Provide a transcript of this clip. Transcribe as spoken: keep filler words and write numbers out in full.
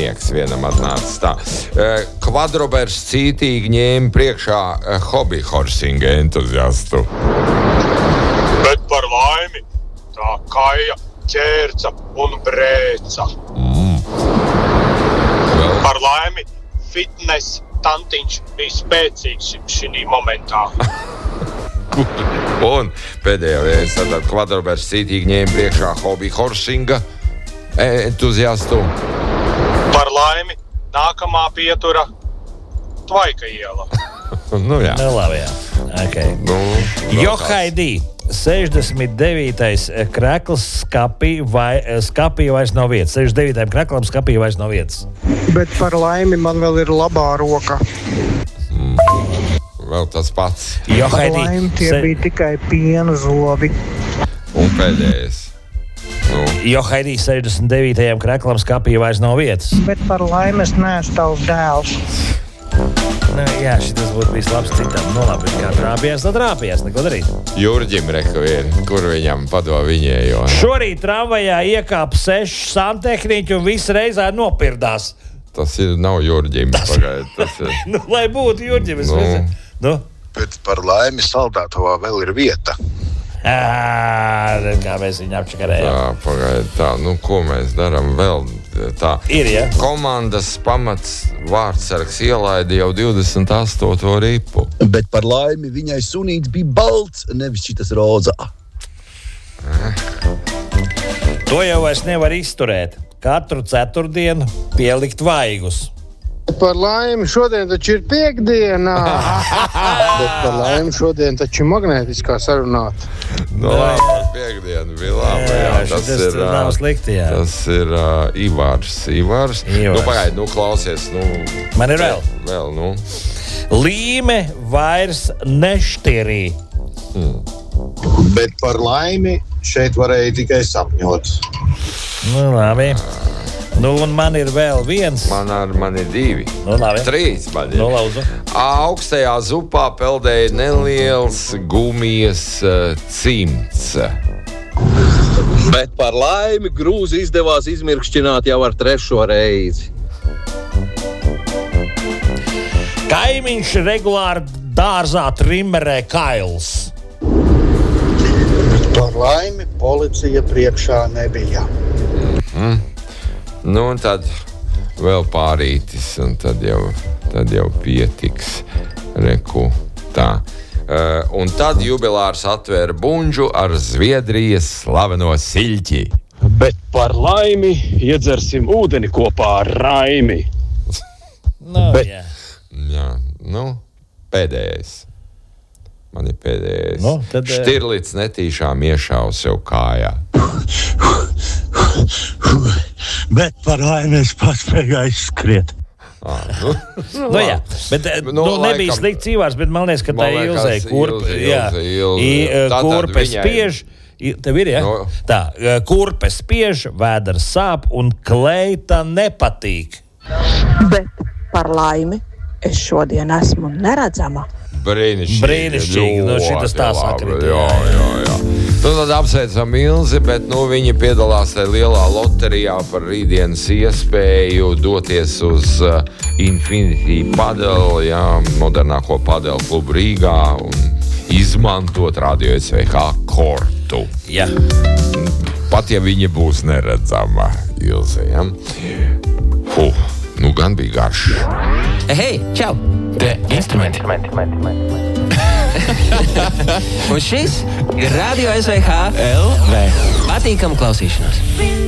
Darbinieks vienam atnācis tā. Kvadrobers cītīgi ņēma priekšā hobby horsinga entuziastu. Bet par laimi tā kaja ķērca un brēca. Mm. Well. Par laimi fitness tantiņš bija spēcīgs šī momentā. Un pēdējā reize tātad kvadrobers cītīgi ņēma priekšā hobby horsinga entuziastu. Par laimi nākamā pietura Tvaika iela. Nu jā. Nu labi, jā. Okay. Nu, Johaidī, sešdesmit devītais krekls skapī, vai, skapī vairs nav vietas. sešdesmit devītajam kreklam skapī vairs nav vietas. Bet par laimi man vēl ir labā roka. Mm. Vēl tas pats. Johaidī, par laimi tie se... bija tikai piena zobi. Un pēdējais. Nu. Johaidī, sešdesmit devītajam kreklam skapī vairs nav vietas. Bet par laimi es neesmu tavs dēls. Nu, jā, šitas būtu bijis labs citam. Nu labi, kā trāpījās, tad trāpījās, neko darīt. Jurģim reka ir, kur viņam padod viņējo. Šorīt tramvajā iekāp seši santehniķi un visi reizē nopirdās. Tas ir, nav Jurģim. Tas, tas ir. Nu, lai būtu Jurģim, es nu. nezinu. Nu? Bet par laimi saldētavā vēl ir vieta. Ā, kā mēs viņu apčakarējām. Tā, pagaid, tā, nu ko mēs darām vēl? Tā. Ir, ja? Komandas pamats vārdsargs ielaida jau divdesmit astoto ripu. Bet par laimi viņai sunīts bija balts, nevis šitas rozā. Eh. To jau vairs nevar izturēt. Katru ceturtdienu pielikt vaigus. Par laimi šodien taču ir piekdiena. Bet par laimi šodien taču ir magnētiskā sarunāta. No labi, piekdiena bija labi. Jā, jā, tas tas ir, nav slikti, jā. Tas ir uh, Ivars. Ivars. Ivars. Nu, pagaid, nu, klausies. Nu, Man ir vēl. Vēl, nu. Līme vairs nešķirī. Hmm. Bet par laimi šeit varēja tikai sapņot. Nu, labi. Nu, un man ir vēl viens. Man, ar, man ir divi. Nu, labi. Trīs man ir. Nu, lauzu. Augstajā zupā peldēja neliels gumijas uh, cimds. Bet par laimi grūzi izdevās izmirkšķināt jau ar trešo reizi. Kaimiņš regulāri dārzā trimmerē kails. Par laimi policija priekšā nebija. Mm-hmm. Nu, un tad vēl pārītis, un tad jau, tad jau pietiks. Reku tā. Uh, un tad jubilārs atvēra bunžu ar Zviedrijas slaveno siļķi. Bet par laimi iedzersim ūdeni kopā ar Raimi. Nu, Bet, jā. Jā, nu, pēdējais. Man ir pēdējais. Nu, tad, Štirlīts netīšām iešāva sev kājā. Bet par laimi es paspēju aizskriet. Ah, nu, Nu, jā, bet Nu, nu, nebija laikam- slikts Ivars, bet man liekas, ka tā Man liekas, Ilzei kurpe, Ilze, jā, Ilze, Ilze. I, Tātad kurpe viņai- spiež, I- tev ir, jā? Nu. Tā, kurpe spiež, vēders sāp un kleita nepatīk. Bet par laimi es šodien esmu neredzama. Brīnišķīgi. Brīnišķīgi, nu, šitas tā Ļoti labi, sakrita, Jā, jā, jā. Nu, tad apsveicam Ilzi, bet nu, viņi piedalās tajā lielā loterijā par rītdienas iespēju doties uz uh, Infinity Padel, jā, modernāko padel klubu Rīgā un izmantot Radio S V H kortu. Jā. Pat ja viņa būs neredzama, Ilze, jā. Fuh, nu gan bija garš. Hei, čau! Te instrumenti. Un šis ir Radio S V H L V. Patīkam klausīšanos!